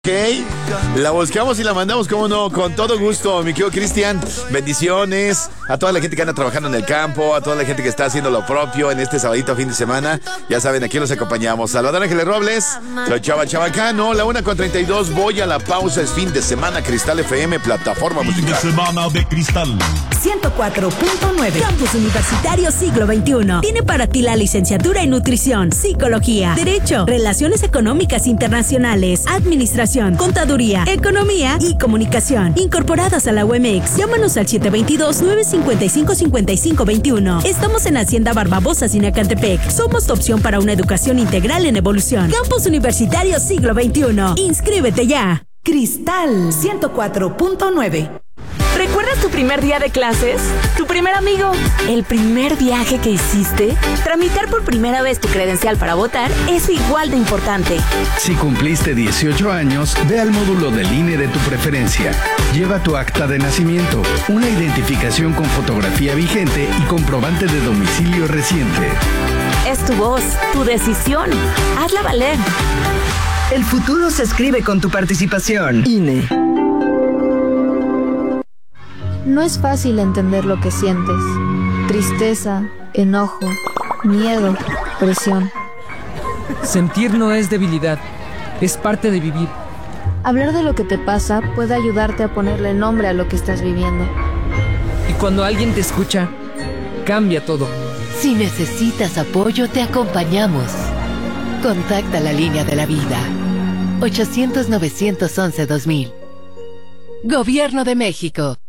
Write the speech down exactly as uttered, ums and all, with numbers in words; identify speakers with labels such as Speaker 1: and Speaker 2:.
Speaker 1: Ok, la buscamos y la mandamos, como no, con todo gusto, mi querido Cristian. Bendiciones a toda la gente que anda trabajando en el campo, a toda la gente que está haciendo lo propio en este sabadito fin de semana. Ya saben, aquí los acompañamos. Salvador Ángeles Robles, soy Chava Chabacano, la una con treinta y dos, voy a la pausa, es fin de semana, Cristal F M, plataforma musical.
Speaker 2: Fin de semana de Cristal.
Speaker 3: ciento cuatro punto nueve. Campus Universitario Siglo veintiuno. Tiene para ti la licenciatura en Nutrición, Psicología, Derecho, Relaciones Económicas Internacionales, Administración, Contaduría, Economía y Comunicación. Incorporadas a la U M X. Llámanos al siete dos dos, nueve cinco cinco, cinco cinco dos uno. Estamos en Hacienda Barbabosa, Sinacantepec. Somos tu opción para una educación integral en evolución. Campus Universitario Siglo veintiuno. Inscríbete ya. Cristal ciento cuatro punto nueve.
Speaker 4: ¿Recuerdas tu primer día de clases? ¿Tu primer amigo? ¿El primer viaje que hiciste? Tramitar por primera vez tu credencial para votar es igual de importante.
Speaker 5: Si cumpliste dieciocho años, ve al módulo del I N E de tu preferencia. Lleva tu acta de nacimiento, una identificación con fotografía vigente y comprobante de domicilio reciente.
Speaker 4: Es tu voz, tu decisión. Hazla valer.
Speaker 6: El futuro se escribe con tu participación. I N E.
Speaker 7: No es fácil entender lo que sientes. Tristeza, enojo, miedo, presión.
Speaker 8: Sentir no es debilidad, es parte de vivir.
Speaker 7: Hablar de lo que te pasa puede ayudarte a ponerle nombre a lo que estás viviendo.
Speaker 8: Y cuando alguien te escucha, cambia todo.
Speaker 9: Si necesitas apoyo, te acompañamos. Contacta la línea de la vida. ochocientos, novecientos once, dos mil. Gobierno de México.